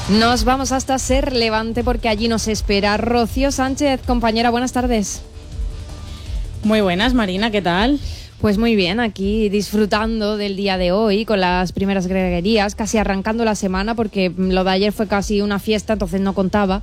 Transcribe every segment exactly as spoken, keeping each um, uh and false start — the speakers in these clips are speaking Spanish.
Nos vamos hasta Ser Levante porque allí nos espera Rocío Sánchez. Compañera, buenas tardes. Muy buenas, Marina, ¿qué tal? Pues muy bien, aquí disfrutando del día de hoy con las primeras greguerías, casi arrancando la semana porque lo de ayer fue casi una fiesta, entonces no contaba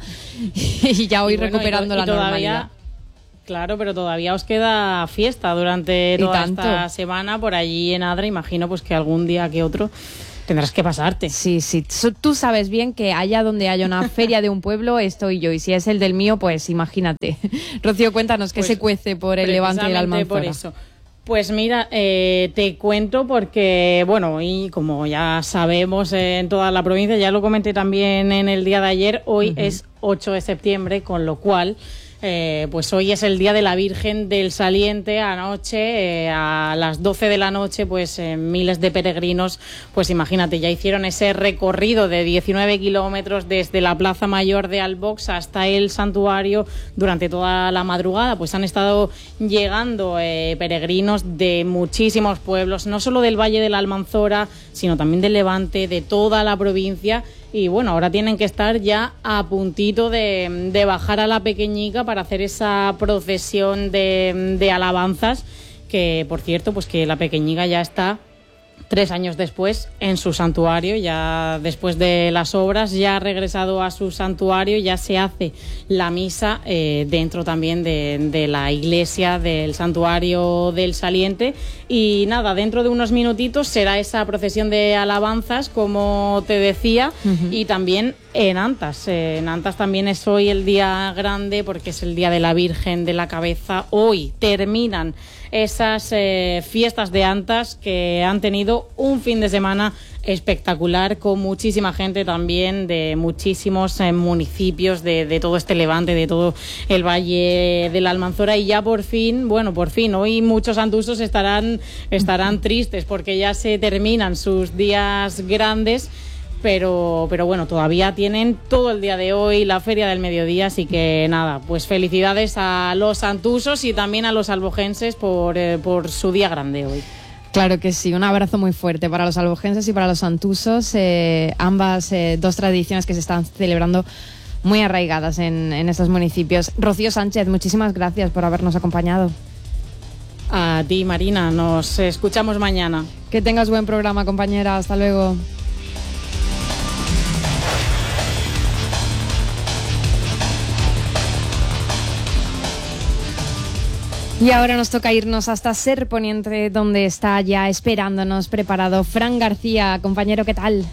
y ya hoy y bueno, recuperando y, y la todavía, normalidad. Claro, pero todavía os queda fiesta durante toda esta semana por allí en Adra, imagino pues que algún día que otro tendrás que pasarte. Sí, sí, tú sabes bien que allá donde haya una feria de un pueblo estoy yo y si es el del mío, pues imagínate. Rocío, cuéntanos, ¿qué pues, se cuece por el Levante y el Almanzora? Por eso. Pues mira, eh, te cuento porque, bueno, y como ya sabemos eh, en toda la provincia, ya lo comenté también en el día de ayer, hoy uh-huh. es ocho de septiembre, con lo cual, eh, pues hoy es el Día de la Virgen del Saliente. Anoche, eh, a las doce de la noche, pues eh, miles de peregrinos, pues imagínate, ya hicieron ese recorrido de diecinueve kilómetros desde la Plaza Mayor de Albox hasta el santuario durante toda la madrugada. Pues han estado llegando eh, peregrinos de muchísimos pueblos, no solo del Valle de la Almanzora, sino también del Levante, de toda la provincia. Y bueno, ahora tienen que estar ya a puntito de, de bajar a la Pequeñica para hacer esa procesión de, de alabanzas, que por cierto, pues que la Pequeñica ya está tres años después en su santuario, ya después de las obras, ya ha regresado a su santuario, ya se hace la misa eh, dentro también de, de la iglesia del santuario del Saliente. Y nada, dentro de unos minutitos será esa procesión de alabanzas, como te decía, uh-huh. y también en Antas. Eh, en Antas también es hoy el día grande porque es el Día de la Virgen de la Cabeza. Hoy terminan esas eh, fiestas de Antas que han tenido un fin de semana espectacular con muchísima gente también de muchísimos eh, municipios de, de todo este Levante, de todo el Valle de la Almanzora. Y ya por fin, bueno, por fin, hoy muchos antusos estarán, estarán tristes porque ya se terminan sus días grandes. Pero, pero bueno, todavía tienen todo el día de hoy, la feria del mediodía, así que nada, pues felicidades a los antusos y también a los albojenses por, eh, por su día grande hoy. Claro que sí, un abrazo muy fuerte para los albojenses y para los antusos, eh, ambas eh, dos tradiciones que se están celebrando muy arraigadas en, en estos municipios. Rocío Sánchez, muchísimas gracias por habernos acompañado. A ti, Marina, nos escuchamos mañana. Que tengas buen programa, compañera, hasta luego. Y ahora nos toca irnos hasta Ser Poniente, donde está ya esperándonos, preparado Fran García. Compañero, ¿qué tal?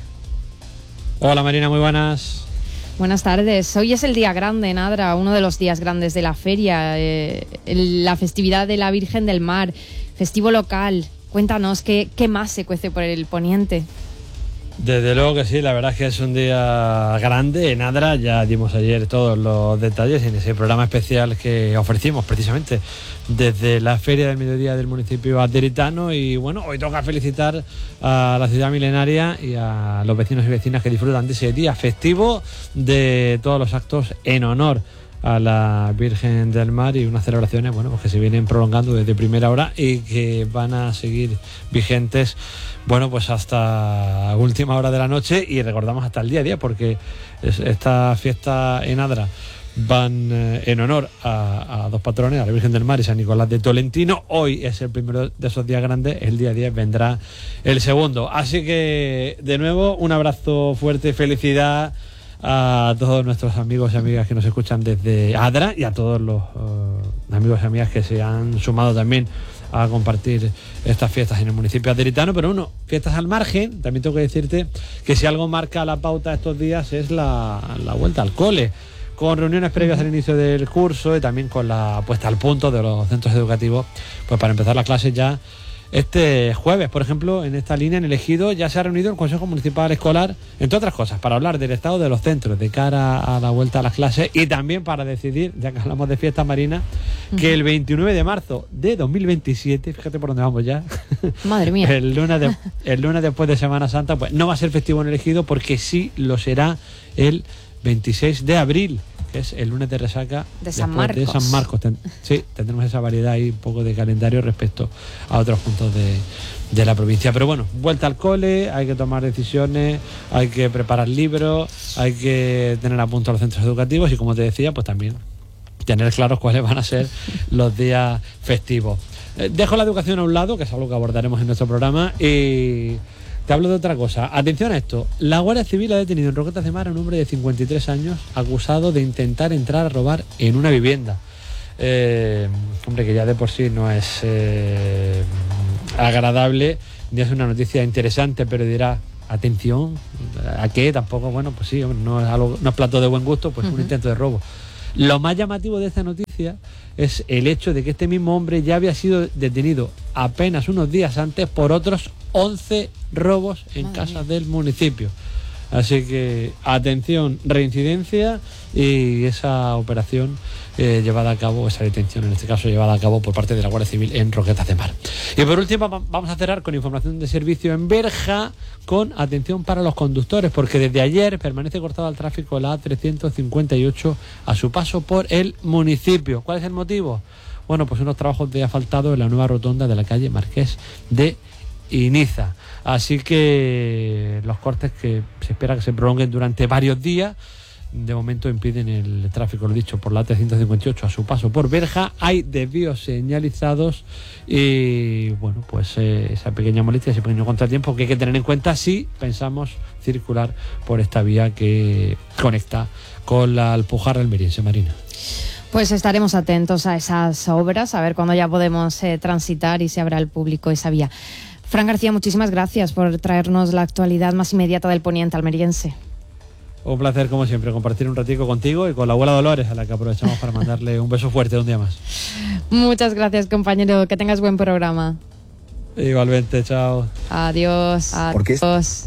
Hola Marina, muy buenas. Buenas tardes. Hoy es el día grande en Adra, uno de los días grandes de la feria, eh, el, la festividad de la Virgen del Mar, festivo local. Cuéntanos, ¿qué, qué más se cuece por el Poniente? Desde luego que sí, la verdad es que es un día grande en Adra, ya dimos ayer todos los detalles en ese programa especial que ofrecimos precisamente desde la Feria del Mediodía del municipio aderitano. Y bueno, hoy toca felicitar a la ciudad milenaria y a los vecinos y vecinas que disfrutan de ese día festivo, de todos los actos en honor a la Virgen del Mar y unas celebraciones, bueno, pues que se vienen prolongando desde primera hora y que van a seguir vigentes, bueno, pues hasta última hora de la noche y recordamos hasta el día a día, porque es, esta fiesta en Adra van eh, en honor a, a dos patrones, a la Virgen del Mar y San Nicolás de Tolentino. Hoy es el primero de esos días grandes, el día diez vendrá el segundo. Así que, de nuevo, un abrazo fuerte, felicidad a todos nuestros amigos y amigas que nos escuchan desde Adra y a todos los uh, amigos y amigas que se han sumado también a compartir estas fiestas en el municipio aderitano. Pero uno, fiestas al margen, también tengo que decirte que si algo marca la pauta estos días es la, la vuelta al cole, con reuniones previas al inicio del curso y también con la puesta al punto de los centros educativos, pues para empezar las clases ya este jueves. Por ejemplo, en esta línea, en el Ejido, ya se ha reunido el Consejo Municipal Escolar, entre otras cosas, para hablar del estado de los centros de cara a la vuelta a las clases y también para decidir, ya que hablamos de fiesta marina, que uh-huh. el veintinueve de marzo de dos mil veintisiete, fíjate por dónde vamos ya, madre mía, el lunes, de, el lunes después de Semana Santa, pues no va a ser festivo en el Ejido, porque sí lo será el veintiséis de abril, que es el lunes de resaca de San Marcos. De San Marcos. Ten, sí, tendremos esa variedad y un poco de calendario respecto a otros puntos de, de la provincia. Pero bueno, vuelta al cole, hay que tomar decisiones, hay que preparar libros, hay que tener a punto los centros educativos y, como te decía, pues también tener claros cuáles van a ser los días festivos. Eh, dejo la educación a un lado, que es algo que abordaremos en nuestro programa, y te hablo de otra cosa. Atención a esto. La Guardia Civil ha detenido en Roquetas de Mar a un hombre de cincuenta y tres años acusado de intentar entrar a robar en una vivienda. Eh, hombre, que ya de por sí no es eh, agradable, ni es una noticia interesante, pero dirá, atención, ¿a qué? Tampoco, bueno, pues sí, hombre, no es algo, no es plato de buen gusto, pues uh-huh. un intento de robo. Lo más llamativo de esta noticia es el hecho de que este mismo hombre ya había sido detenido apenas unos días antes por otros once robos en Madre casas mía. del municipio. Así que atención, reincidencia y esa operación eh, llevada a cabo, esa detención en este caso llevada a cabo por parte de la Guardia Civil en Roquetas de Mar. Y por último vamos a cerrar con información de servicio en Berja, con atención para los conductores, porque desde ayer permanece cortada al tráfico la A trescientos cincuenta y ocho a su paso por el municipio. ¿Cuál es el motivo? Bueno, pues unos trabajos de asfaltado en la nueva rotonda de la calle Marqués de Iniza. Así que los cortes, que se espera que se prolonguen durante varios días, de momento impiden el tráfico, lo dicho, por la A trescientos cincuenta y ocho a su paso por Berja. Hay desvíos señalizados y bueno, pues eh, esa pequeña molestia, ese pequeño contratiempo que hay que tener en cuenta si pensamos circular por esta vía que conecta con la Alpujarra almeriense. Marina. Pues estaremos atentos a esas obras, a ver cuándo ya podemos eh, transitar y se abra al público esa vía. Fran García, muchísimas gracias por traernos la actualidad más inmediata del poniente almeriense. Un placer, como siempre, compartir un ratico contigo y con la abuela Dolores, a la que aprovechamos para mandarle un beso fuerte un día más. Muchas gracias, compañero. Que tengas buen programa. Igualmente, chao. Adiós. Adiós.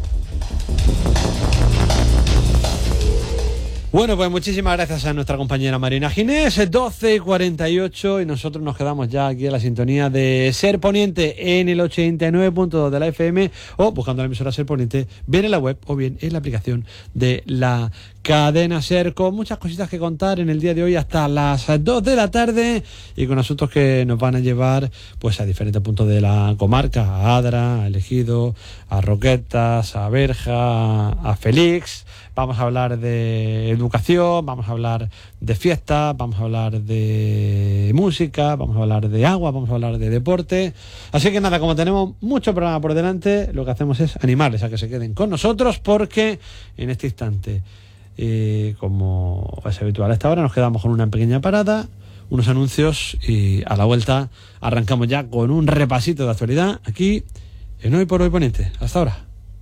Bueno, pues muchísimas gracias a nuestra compañera Marina Ginés, doce y cuarenta y ocho, y nosotros nos quedamos ya aquí en la sintonía de Ser Poniente en el ochenta y nueve punto dos de la F M, o buscando la emisora Ser Poniente, bien en la web o bien en la aplicación de la cadena Ser, con muchas cositas que contar en el día de hoy hasta las dos de la tarde y con asuntos que nos van a llevar pues a diferentes puntos de la comarca, a Adra, a Ejido, a Roquetas, a Berja, a Félix. Vamos a hablar de educación, vamos a hablar de fiestas, vamos a hablar de música, vamos a hablar de agua, vamos a hablar de deporte. Así que nada, como tenemos mucho programa por delante, lo que hacemos es animarles a que se queden con nosotros, porque en este instante, eh, como es habitual a esta hora, nos quedamos con una pequeña parada, unos anuncios, y a la vuelta arrancamos ya con un repasito de actualidad aquí en Hoy por Hoy Poniente. Hasta ahora.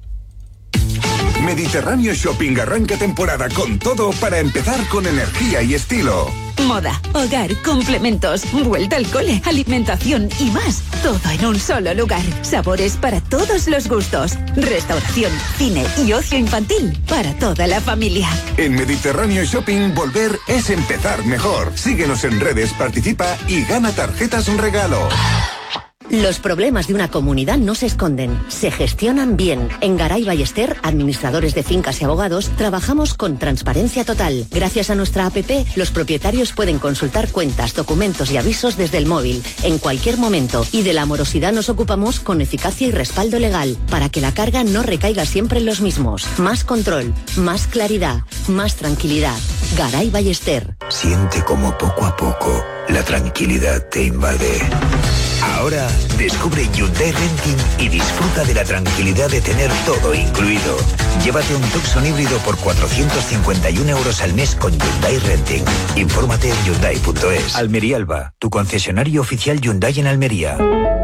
Mediterráneo Shopping arranca temporada con todo para empezar con energía y estilo. Moda, hogar, complementos, vuelta al cole, alimentación y más. Todo en un solo lugar. Sabores para todos los gustos. Restauración, cine y ocio infantil para toda la familia. En Mediterráneo Shopping, volver es empezar mejor. Síguenos en redes, participa y gana tarjetas un regalo. Los problemas de una comunidad no se esconden, se gestionan bien. En Garay Ballester, administradores de fincas y abogados, trabajamos con transparencia total. Gracias a nuestra app, los propietarios pueden consultar cuentas, documentos y avisos desde el móvil, en cualquier momento. Y de la morosidad nos ocupamos con eficacia y respaldo legal, para que la carga no recaiga siempre en los mismos. Más control, más claridad, más tranquilidad. Garay Ballester. Siente como poco a poco la tranquilidad te invade. Ahora descubre Hyundai Renting y disfruta de la tranquilidad de tener todo incluido. Llévate un Tucson híbrido por cuatrocientos cincuenta y uno euros al mes con Hyundai Renting. Infórmate en Hyundai punto es. Almería Alba, tu concesionario oficial Hyundai en Almería.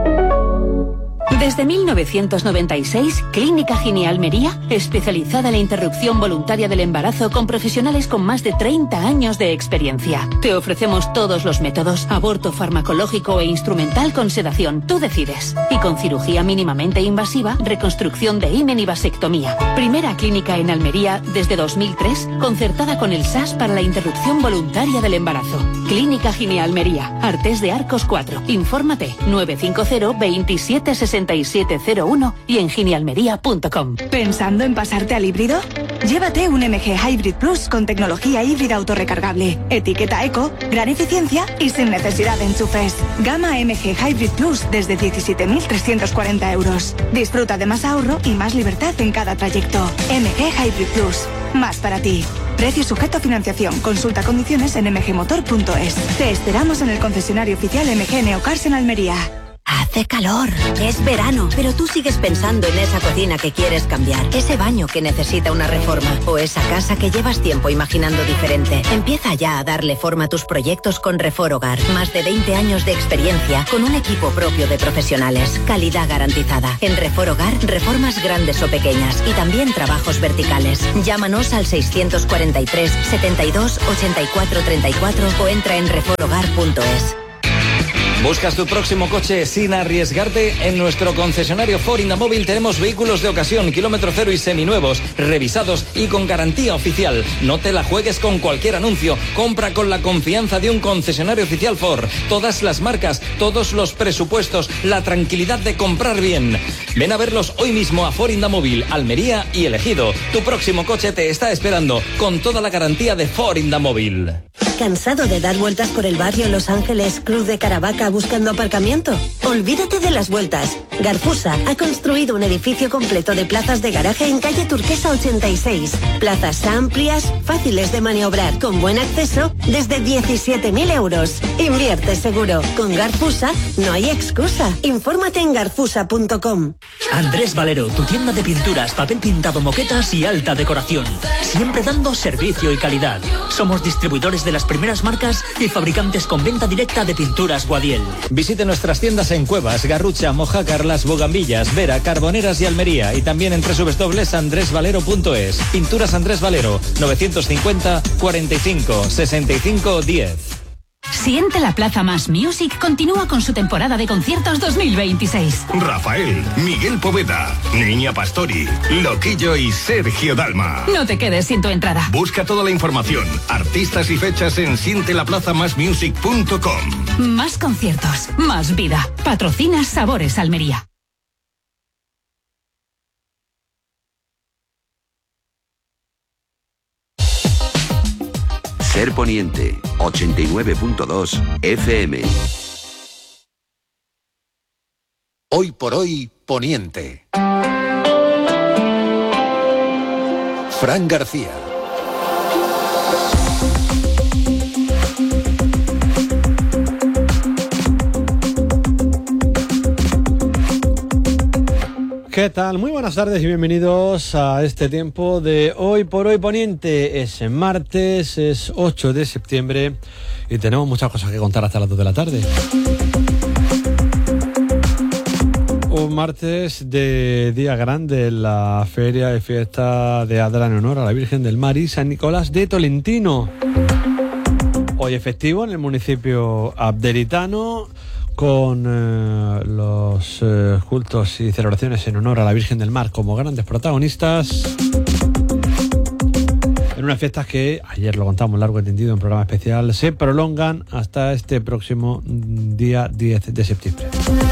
Desde mil novecientos noventa y seis, Clínica Gine Almería, especializada en la interrupción voluntaria del embarazo con profesionales con más de treinta años de experiencia. Te ofrecemos todos los métodos, aborto farmacológico e instrumental con sedación, tú decides. Y con cirugía mínimamente invasiva, reconstrucción de himen y vasectomía. Primera clínica en Almería desde dos mil tres, concertada con el S A S para la interrupción voluntaria del embarazo. Clínica Gine Almería, Artés de Arcos cuatro. Infórmate nueve cinco cero, veintisiete sesenta y siete cero uno y en ginialmería punto com. ¿Pensando en pasarte al híbrido? Llévate un M G Hybrid Plus con tecnología híbrida autorrecargable, etiqueta eco, gran eficiencia y sin necesidad de enchufes. Gama M G Hybrid Plus desde diecisiete mil trescientos cuarenta euros. Disfruta de más ahorro y más libertad en cada trayecto. M G Hybrid Plus. Más para ti. Precio sujeto a financiación. Consulta condiciones en m g motor punto es. Te esperamos en el concesionario oficial M G Neocars en Almería. Hace calor, es verano, pero tú sigues pensando en esa cocina que quieres cambiar, ese baño que necesita una reforma o esa casa que llevas tiempo imaginando diferente. Empieza ya a darle forma a tus proyectos con Refor Hogar. Más de veinte años de experiencia con un equipo propio de profesionales. Calidad garantizada. En Refor Hogar, reformas grandes o pequeñas y también trabajos verticales. Llámanos al seiscientos cuarenta y tres, setenta y dos, ochenta y cuatro treinta y cuatro o entra en refor hogar punto es. ¿Buscas tu próximo coche sin arriesgarte? En nuestro concesionario Ford Indamóvil tenemos vehículos de ocasión, kilómetro cero y seminuevos, revisados y con garantía oficial. No te la juegues con cualquier anuncio. Compra con la confianza de un concesionario oficial Ford. Todas las marcas, todos los presupuestos, la tranquilidad de comprar bien. Ven a verlos hoy mismo a Ford Indamóvil, Almería y El Ejido. Tu próximo coche te está esperando, con toda la garantía de Ford Indamóvil. ¿Cansado de dar vueltas por el barrio Los Ángeles, Cruz de Caravaca buscando aparcamiento? Olvídate de las vueltas. Garfusa ha construido un edificio completo de plazas de garaje en calle Turquesa ochenta y seis. Plazas amplias, fáciles de maniobrar, con buen acceso, desde diecisiete mil euros. Invierte seguro. Con Garfusa no hay excusa. Infórmate en garfusa punto com. Andrés Valero, tu tienda de pinturas, papel pintado, moquetas y alta decoración. Siempre dando servicio y calidad. Somos distribuidores de las primeras marcas y fabricantes con venta directa de pinturas Guadiel. Visite nuestras tiendas en Cuevas, Garrucha, Mojácar, Las Bogambillas, Vera, Carboneras y Almería, y también en doble u doble u doble u punto andrés valero punto es. Pinturas Andrés Valero, novecientos cincuenta, cuarenta y cinco, sesenta y cinco, diez. Siente la Plaza Más Music continúa con su temporada de conciertos dos mil veintiséis. Rafael, Miguel Poveda, Niña Pastori, Loquillo y Sergio Dalma. No te quedes sin tu entrada. Busca toda la información, artistas y fechas en siente la plaza más music punto com. Más conciertos, más vida. Patrocina Sabores Almería. Ser Poniente, ochenta y nueve punto dos F M. Hoy por hoy, Poniente. Fran García. ¿Qué tal? Muy buenas tardes y bienvenidos a este tiempo de Hoy por Hoy Poniente. Es martes, es ocho de septiembre y tenemos muchas cosas que contar hasta las dos de la tarde. Un martes de día grande en la feria y fiesta de Adra en honor a la Virgen del Mar y San Nicolás de Tolentino. Hoy es festivo en el municipio abderitano, con eh, los eh, cultos y celebraciones en honor a la Virgen del Mar como grandes protagonistas, en unas fiestas que, ayer lo contamos largo y tendido en programa especial, se prolongan hasta este próximo día diez de septiembre.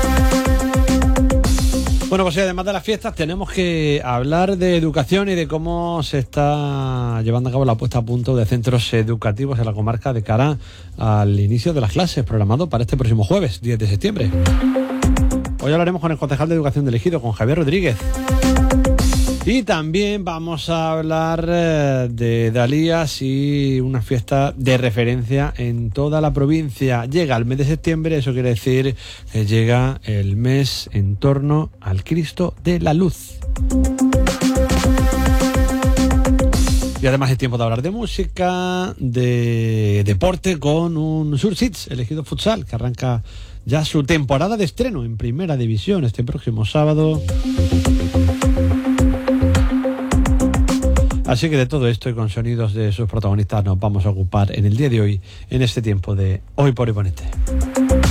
Bueno, pues además de las fiestas tenemos que hablar de educación y de cómo se está llevando a cabo la puesta a punto de centros educativos en la comarca de cara al inicio de las clases programado para este próximo jueves, diez de septiembre. Hoy hablaremos con el concejal de Educación del Ejido, con Javier Rodríguez. Y también vamos a hablar eh, de Dalías y una fiesta de referencia en toda la provincia. Llega el mes de septiembre, eso quiere decir que llega el mes en torno al Cristo de la Luz. Y además es tiempo de hablar de música, de deporte, con un Sursits, el Ejido Futsal, que arranca ya su temporada de estreno en Primera División este próximo sábado. Así que de todo esto y con sonidos de sus protagonistas nos vamos a ocupar en el día de hoy, en este tiempo de Hoy por Hoy Poniente.